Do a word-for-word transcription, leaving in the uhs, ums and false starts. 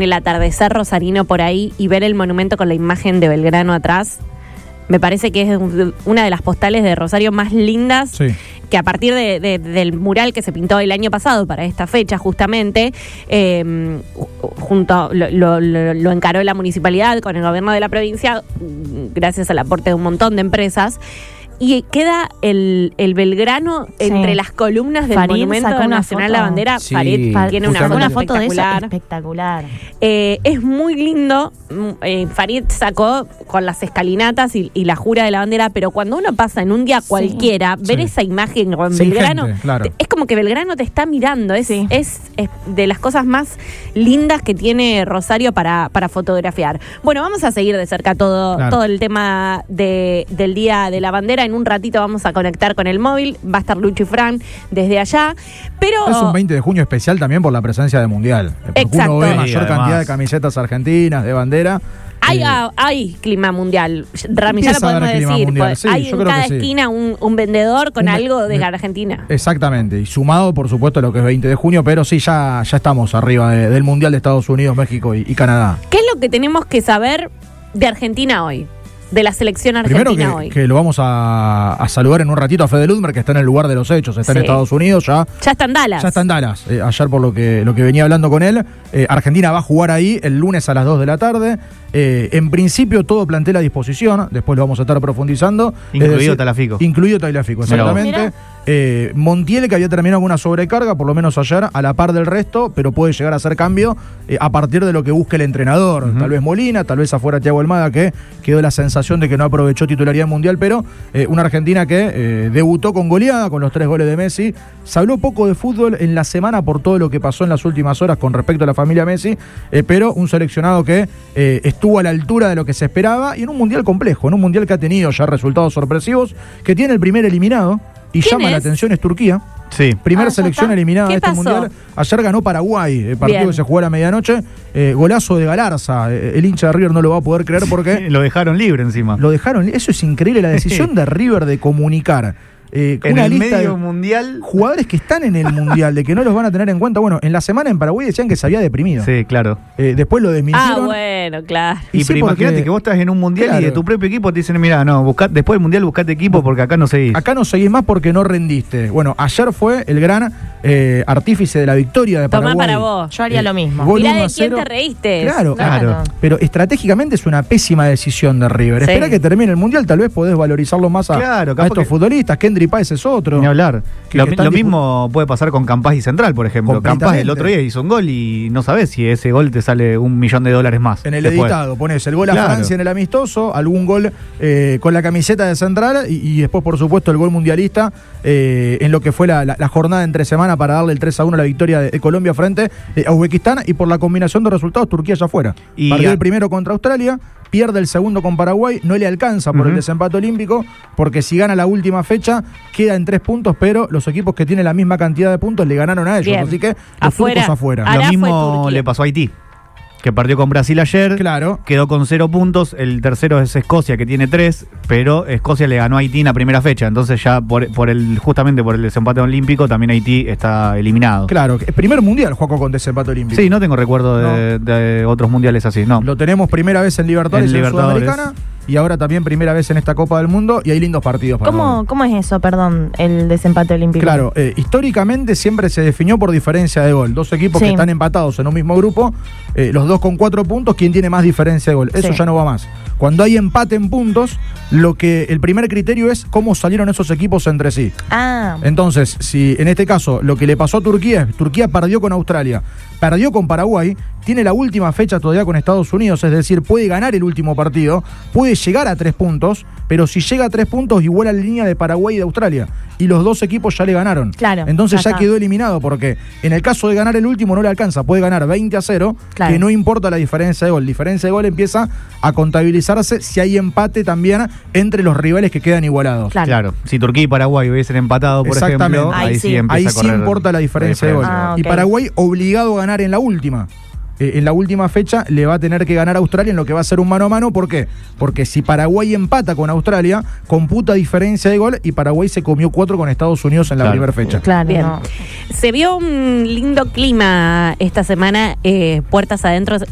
el atardecer rosarino por ahí y ver el monumento con la imagen de Belgrano atrás, me parece que es una de las postales de Rosario más lindas, sí. que a partir de, de, del mural que se pintó el año pasado para esta fecha justamente, eh, junto lo, lo, lo encaró la municipalidad con el gobierno de la provincia, gracias al aporte de un montón de empresas. Y queda el, el Belgrano sí. entre las columnas del Farid Monumento Nacional a la Bandera. Sí, Farid tiene una, una foto de eso espectacular. Eh, es muy lindo. Eh, Farid sacó con las escalinatas y, y la jura de la bandera, pero cuando uno pasa en un día sí. cualquiera, ver sí. esa imagen con sí, Belgrano, gente, claro. te, es como que Belgrano te está mirando. Es, sí. es, es de las cosas más lindas que tiene Rosario para, para fotografiar. Bueno, vamos a seguir de cerca todo, claro. todo el tema de, del Día de la Bandera. En un ratito vamos a conectar con el móvil, va a estar Lucho y Fran desde allá, pero... Es un veinte de junio especial también por la presencia del Mundial. Porque exacto. uno ve mayor sí, cantidad además. de camisetas argentinas, de bandera. Hay, eh, hay clima mundial, Rami, ya lo podemos decir. Mundial, sí, hay yo en creo cada que sí. esquina un, un vendedor con un, algo de me, Argentina. Exactamente, y sumado por supuesto a lo que es veinte de junio, pero sí, ya, ya estamos arriba de, del Mundial de Estados Unidos, México y, y Canadá. ¿Qué es lo que tenemos que saber de Argentina hoy? De la selección argentina Primero que, hoy. que lo vamos a, a saludar en un ratito a Fede Ludmer, que está en el lugar de los hechos, está sí. en Estados Unidos, ya. Ya está en Dallas. Ya está en Dallas. Eh, ayer por lo que, lo que venía hablando con él, eh, Argentina va a jugar ahí el lunes a las dos de la tarde. Eh, en principio todo plantel a disposición, después lo vamos a estar profundizando. Incluido decir, Talafico. Incluido Talafico, exactamente. Eh, Montiel, que había terminado con una sobrecarga, por lo menos ayer, a la par del resto, pero puede llegar a hacer cambio eh, a partir de lo que busque el entrenador. Uh-huh. Tal vez Molina, tal vez afuera Thiago Almada, que quedó la sensación de que no aprovechó titularidad mundial, pero eh, una Argentina que eh, debutó con goleada, con los tres goles de Messi. Se habló poco de fútbol en la semana por todo lo que pasó en las últimas horas con respecto a la familia Messi, eh, pero un seleccionado que eh, estuvo a la altura de lo que se esperaba y en un mundial complejo, en un mundial que ha tenido ya resultados sorpresivos, que tiene el primer eliminado y llama es? la atención es Turquía. Sí. Primera ah, selección eliminada de este pasó? mundial. Ayer ganó Paraguay, el partido Bien. que se jugó a la medianoche. Eh, golazo de Galarza. Eh, el hincha de River no lo va a poder creer porque... lo dejaron libre encima. Lo dejaron. Eso es increíble, la decisión de River de comunicar. Eh, en una el lista medio de mundial. Jugadores que están en el mundial, de que no los van a tener en cuenta. Bueno, en la semana en Paraguay decían que se había deprimido. Sí, claro. Eh, después lo desmintieron. Ah, bueno, claro. Y, y sí, imagínate porque, que vos estás en un mundial claro. y de tu propio equipo te dicen, mira, no, busca, después del mundial buscate equipo porque acá no seguís. Acá no seguís más porque no rendiste. Bueno, ayer fue el gran eh, artífice de la victoria de Paraguay. Tomá para vos. Yo haría eh, lo mismo. Mirá de quién te reíste. Claro, claro. claro. Pero estratégicamente es una pésima decisión de River. Sí. Espera que termine el mundial, tal vez podés valorizarlo más a, claro, a estos que... futbolistas. Kendry Páez es otro. Ni hablar. Que, lo que lo mismo puede pasar con Campaz y Central, por ejemplo. Campaz el otro día hizo un gol y no sabés si ese gol te sale un millón de dólares más. En el después. editado ponés el gol a claro. Francia en el amistoso, algún gol eh, con la camiseta de Central y, y después, por supuesto, el gol mundialista eh, en lo que fue la, la, la jornada entre semana para darle el tres a uno a la victoria de, de Colombia frente eh, a Uzbekistán, y por la combinación de resultados Turquía ya fuera. Y Perdió a... el primero contra Australia, pierde el segundo con Paraguay, no le alcanza por uh-huh. el desempate olímpico, porque si gana la última fecha queda en tres puntos, pero los equipos que tienen la misma cantidad de puntos le ganaron a ellos. Bien. Así que los afuera. turcos afuera. Ahora lo mismo le pasó a Haití, que perdió con Brasil ayer, claro. quedó con cero puntos, el tercero es Escocia, que tiene tres, pero Escocia le ganó a Haití en la primera fecha, entonces ya por, por el justamente por el desempate olímpico también Haití está eliminado. Claro, el primer mundial jugó con desempate olímpico. Sí, no tengo recuerdo de, no. de otros mundiales así, no. Lo tenemos primera vez en Libertadores, en, en Libertadores. Sudamericana, y ahora también primera vez en esta Copa del Mundo, y hay lindos partidos para ¿Cómo, ver. ¿Cómo es eso, perdón, el desempate olímpico? Claro, eh, históricamente siempre se definió por diferencia de gol. Dos equipos sí. que están empatados en un mismo grupo, eh, los dos con cuatro puntos, ¿quién tiene más diferencia de gol? Eso sí. ya no va más. Cuando hay empate en puntos, lo que el primer criterio es cómo salieron esos equipos entre sí. Ah. Entonces, si en este caso lo que le pasó a Turquía es Turquía perdió con Australia, perdió con Paraguay, tiene la última fecha todavía con Estados Unidos, es decir, puede ganar el último partido, puede llegar a tres puntos, pero si llega a tres puntos igual a la línea de Paraguay y de Australia, y los dos equipos ya le ganaron. Claro. Entonces ya, ya quedó eliminado, porque en el caso de ganar el último no le alcanza, puede ganar veinte a cero, claro. que no importa la diferencia de gol. La diferencia de gol empieza a contabilizarse si hay empate también entre los rivales que quedan igualados. Claro, claro. Si Turquía y Paraguay hubiesen empatado, por ejemplo, ahí, ahí sí, sí empieza ahí a correr sí importa la diferencia, la diferencia. de gol. Ah, okay. Y Paraguay obligado a ganar en la última. Eh, en la última fecha le va a tener que ganar a Australia en lo que va a ser un mano a mano. ¿Por qué? Porque si Paraguay empata con Australia, computa diferencia de gol y Paraguay se comió cuatro con Estados Unidos en la claro. primera fecha. Claro. Bien. No. Se vio un lindo clima esta semana, eh, puertas adentro